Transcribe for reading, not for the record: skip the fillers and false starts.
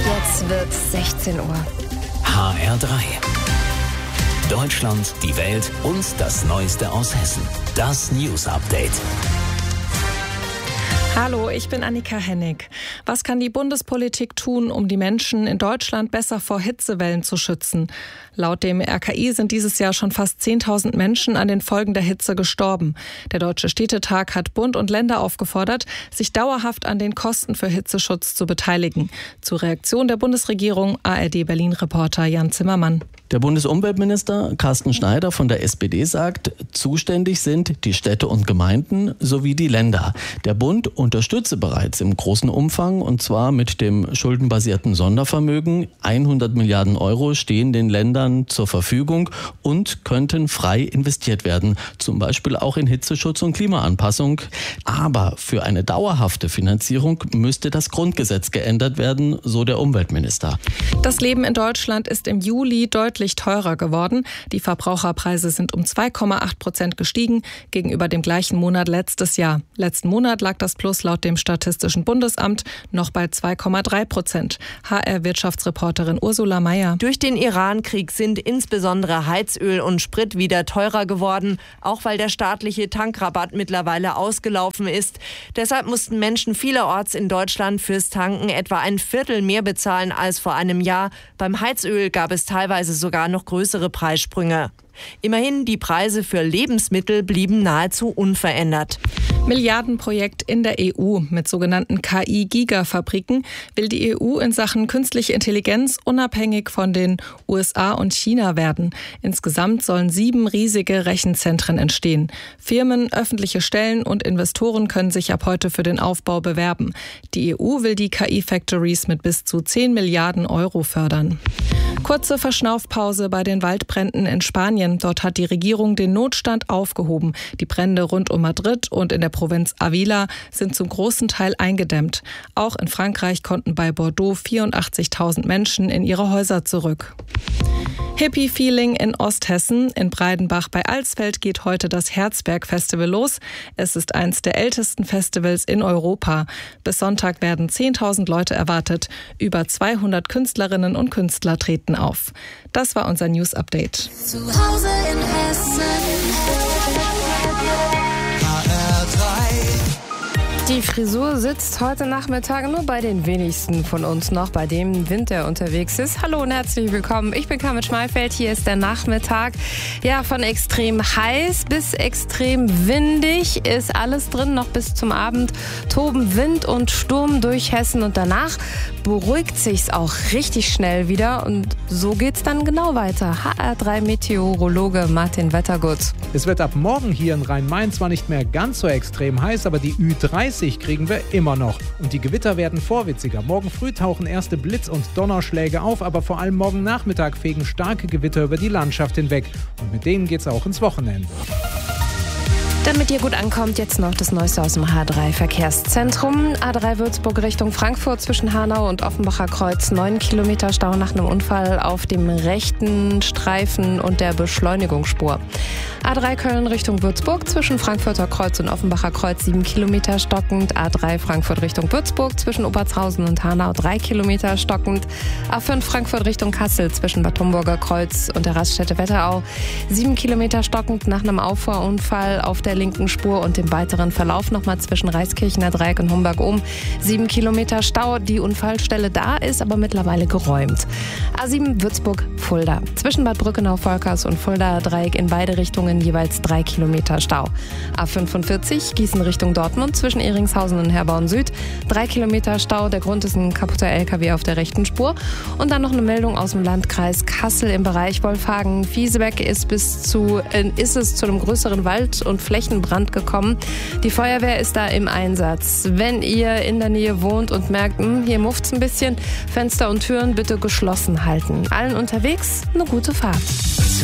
Jetzt wird's 16 Uhr. HR3. Deutschland, die Welt und das Neueste aus Hessen. Das News Update. Hallo, ich bin Annika Hennig. Was kann die Bundespolitik tun, um die Menschen in Deutschland besser vor Hitzewellen zu schützen? Laut dem RKI sind dieses Jahr schon fast 10.000 Menschen an den Folgen der Hitze gestorben. Der Deutsche Städtetag hat Bund und Länder aufgefordert, sich dauerhaft an den Kosten für Hitzeschutz zu beteiligen. Zur Reaktion der Bundesregierung ARD-Berlin-Reporter Jan Zimmermann. Der Bundesumweltminister Carsten Schneider von der SPD sagt, zuständig sind die Städte und Gemeinden sowie die Länder. Der Bund unterstütze bereits im großen Umfang, und zwar mit dem schuldenbasierten Sondervermögen. 100 Milliarden Euro stehen den Ländern zur Verfügung und könnten frei investiert werden, zum Beispiel auch in Hitzeschutz und Klimaanpassung. Aber für eine dauerhafte Finanzierung müsste das Grundgesetz geändert werden, so der Umweltminister. Das Leben in Deutschland ist im Juli deutlich teurer geworden. Die Verbraucherpreise sind um 2,8% gestiegen gegenüber dem gleichen Monat letztes Jahr. Letzten Monat lag das Plus laut dem Statistischen Bundesamt noch bei 2,3%. HR-Wirtschaftsreporterin Ursula Mayer. Durch den Iran-Krieg sind insbesondere Heizöl und Sprit wieder teurer geworden, auch weil der staatliche Tankrabatt mittlerweile ausgelaufen ist. Deshalb mussten Menschen vielerorts in Deutschland fürs Tanken etwa ein Viertel mehr bezahlen als vor einem Jahr. Beim Heizöl gab es teilweise sogar noch größere Preissprünge. Immerhin, die Preise für Lebensmittel blieben nahezu unverändert. Milliardenprojekt in der EU. Mit sogenannten KI-Gigafabriken will die EU in Sachen künstliche Intelligenz unabhängig von den USA und China werden. Insgesamt sollen 7 riesige Rechenzentren entstehen. Firmen, öffentliche Stellen und Investoren können sich ab heute für den Aufbau bewerben. Die EU will die KI-Factories mit bis zu 10 Milliarden Euro fördern. Kurze Verschnaufpause bei den Waldbränden in Spanien. Dort hat die Regierung den Notstand aufgehoben. Die Brände rund um Madrid und in der Provinz Avila sind zum großen Teil eingedämmt. Auch in Frankreich konnten bei Bordeaux 84.000 Menschen in ihre Häuser zurück. Hippie-Feeling in Osthessen. In Breidenbach bei Alsfeld geht heute das Herzberg-Festival los. Es ist eines der ältesten Festivals in Europa. Bis Sonntag werden 10.000 Leute erwartet. Über 200 Künstlerinnen und Künstler treten auf. Das war unser News-Update. Zu Hause in Hessen. Die Frisur sitzt heute Nachmittag nur bei den wenigsten von uns noch, bei dem Wind, der unterwegs ist. Hallo und herzlich willkommen. Ich bin Carmen Schmalfeld. Hier ist der Nachmittag. Ja, von extrem heiß bis extrem windig ist alles drin. Noch bis zum Abend toben Wind und Sturm durch Hessen und danach beruhigt sich's auch richtig schnell wieder. Und so geht's dann genau weiter. HR3-Meteorologe Martin Wettergut. Es wird ab morgen hier in Rhein-Main zwar nicht mehr ganz so extrem heiß, aber die Ü30 kriegen wir immer noch. Und die Gewitter werden vorwitziger. Morgen früh tauchen erste Blitz- und Donnerschläge auf, aber vor allem morgen Nachmittag fegen starke Gewitter über die Landschaft hinweg. Und mit denen geht's auch ins Wochenende. Damit ihr gut ankommt, jetzt noch das Neueste aus dem H3-Verkehrszentrum. A3 Würzburg Richtung Frankfurt zwischen Hanau und Offenbacher Kreuz. 9 Kilometer Stau nach einem Unfall auf dem rechten Streifen und der Beschleunigungsspur. A3 Köln Richtung Würzburg zwischen Frankfurter Kreuz und Offenbacher Kreuz. 7 Kilometer stockend. A3 Frankfurt Richtung Würzburg zwischen Obertshausen und Hanau. 3 Kilometer stockend. A5 Frankfurt Richtung Kassel zwischen Bad Homburger Kreuz und der Raststätte Wetterau. 7 Kilometer stockend nach einem Auffahrunfall auf der linken Spur und dem weiteren Verlauf nochmal zwischen Reiskirchener Dreieck und Homberg-Ohm. 7 Kilometer Stau. Die Unfallstelle da ist aber mittlerweile geräumt. A7 Würzburg-Fulda. Zwischen Bad Brückenau-Volkers und Fulda-Dreieck in beide Richtungen jeweils 3 Kilometer Stau. A45 Gießen Richtung Dortmund zwischen Ehringshausen und Herborn Süd. 3 Kilometer Stau. Der Grund ist ein kaputter LKW auf der rechten Spur. Und dann noch eine Meldung aus dem Landkreis Kassel im Bereich Wolfhagen-Fiesebeck ist es zu einem größeren Wald- und Flächenbrand gekommen. Die Feuerwehr ist da im Einsatz. Wenn ihr in der Nähe wohnt und merkt, hier mufft's ein bisschen, Fenster und Türen bitte geschlossen halten. Allen unterwegs eine gute Fahrt.